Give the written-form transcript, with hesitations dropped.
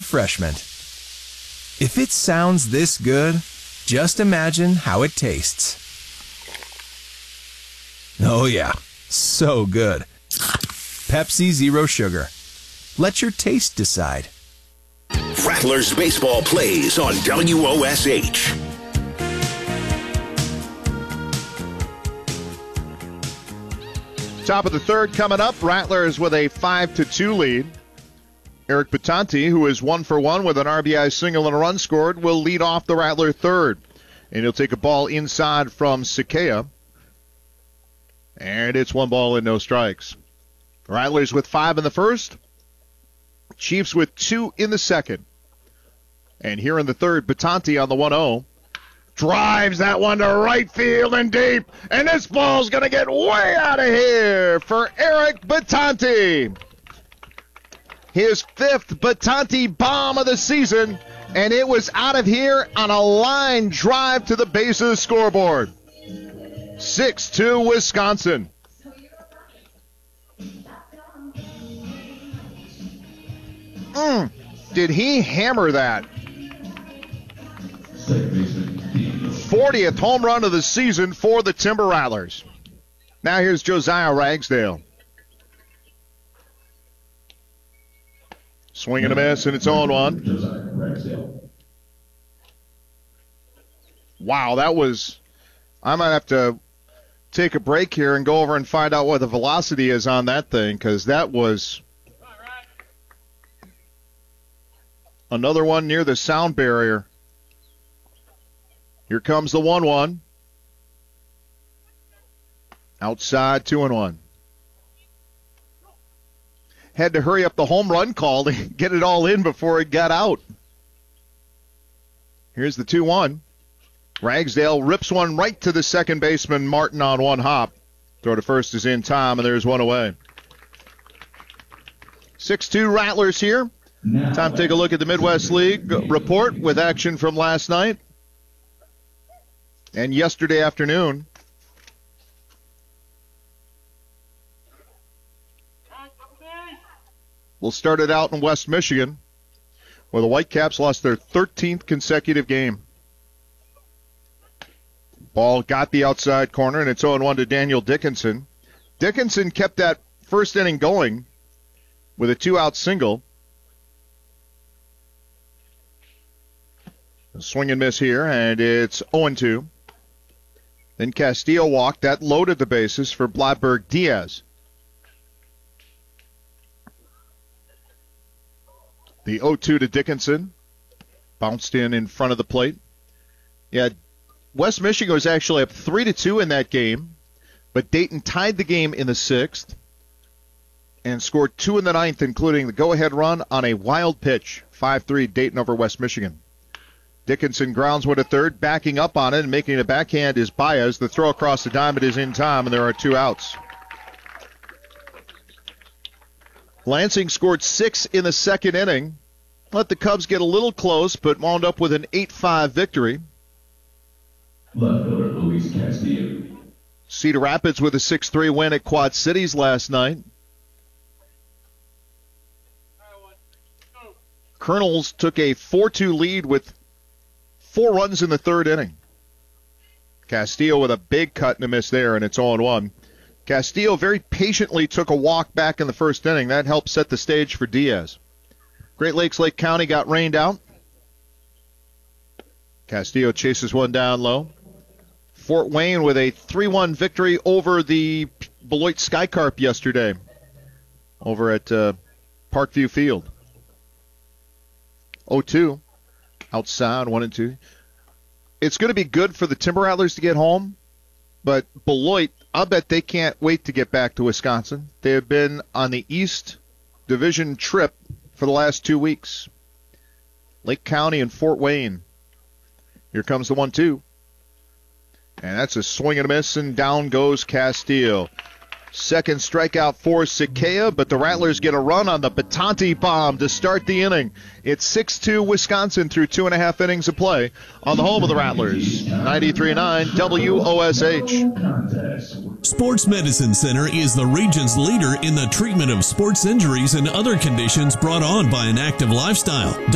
refreshment. If it sounds this good, just imagine how it tastes. Oh yeah, so good. Pepsi Zero Sugar. Let your taste decide. Rattlers baseball plays on WOSH. Top of the third coming up. Rattlers with a 5-2 lead. Eric Batanti, who is 1 for 1 with an RBI single and a run scored, will lead off the Rattler third. And he'll take a ball inside from Sakea. And it's 1 ball and no strikes. Rattlers with 5 in the first. Chiefs with 2 in the second. And here in the third, Batanti on the 1-0. Drives that one to right field and deep. And this ball's going to get way out of here for Eric Batanti. His 5th Batanti bomb of the season. And it was out of here on a line drive to the base of the scoreboard. 6-2 Wisconsin. Did he hammer that? 40th home run of the season for the Timber Rattlers. Now here's Josiah Ragsdale. Swing and a miss, and it's 0-1. Wow, that was... I might have to take a break here and go over and find out what the velocity is on that thing, because that was... Another one near the sound barrier. Here comes the 1-1. Outside, 2-1. Had to hurry up the home run call to get it all in before it got out. Here's the 2-1. Ragsdale rips one right to the second baseman, Martin, on one hop. Throw to first is in time, and there's one away. 6-2 Rattlers here. Time to take a look at the Midwest League report with action from last night and yesterday afternoon. We'll start it out in West Michigan, where the Whitecaps lost their 13th consecutive game. Ball got the outside corner, and it's 0-1 to Daniel Dickinson. Dickinson kept that first inning going with a 2-out single. A swing and miss here, and it's 0-2. Then Castillo walked. That loaded the bases for Bladberg Diaz. The 0-2 to Dickinson. Bounced in front of the plate. Yeah, West Michigan was actually up 3-2 in that game, but Dayton tied the game in the 6th and scored 2 in the 9th, including the go-ahead run on a wild pitch. 5-3 Dayton over West Michigan. Dickinson grounds one to third, backing up on it and making a backhand is Baez. The throw across the diamond is in time, and there are 2 outs. Lansing scored 6 in the second inning. Let the Cubs get a little close, but wound up with an 8-5 victory. Left fielder Luis Castillo. Cedar Rapids with a 6-3 win at Quad Cities last night. Colonels took a 4-2 lead with 4 runs in the third inning. Castillo with a big cut and a miss there, and it's 0-1. Castillo very patiently took a walk back in the first inning. That helped set the stage for Diaz. Great Lakes Lake County got rained out. Castillo chases one down low. Fort Wayne with a 3-1 victory over the Beloit Skycarp yesterday over at Parkview Field. 0-2. Outside, 1-2. It's going to be good for the Timber Rattlers to get home, but Beloit, I'll bet they can't wait to get back to Wisconsin. They have been on the East Division trip for the last 2 weeks. Lake County and Fort Wayne. Here comes the 1-2. And that's a swing and a miss, and down goes Castillo. Second strikeout for Sakea, but the Rattlers get a run on the Batanti bomb to start the inning. It's 6-2 Wisconsin through 2.5 innings of play on the home of the Rattlers. 93.9 WOSH. Sports Medicine Center is the region's leader in the treatment of sports injuries and other conditions brought on by an active lifestyle.